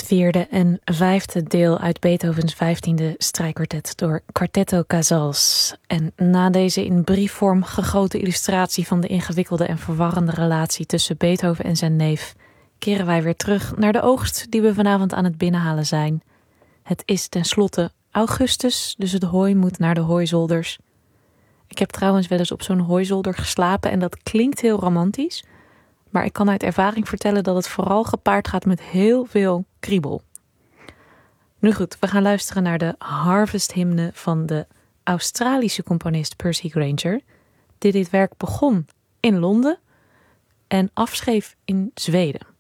Het vierde en vijfde deel uit Beethovens 15e strijkkwartet door Quartetto Casals. En na deze in briefvorm gegoten illustratie van de ingewikkelde en verwarrende relatie tussen Beethoven en zijn neef, keren wij weer terug naar de oogst die we vanavond aan het binnenhalen zijn. Het is tenslotte augustus, dus het hooi moet naar de hooizolders. Ik heb trouwens wel eens op zo'n hooizolder geslapen en dat klinkt heel romantisch, maar ik kan uit ervaring vertellen dat het vooral gepaard gaat met heel veel kriebel. Nu goed, we gaan luisteren naar de Harvest-hymne van de Australische componist Percy Grainger, die dit werk begon in Londen en afschreef in Zweden.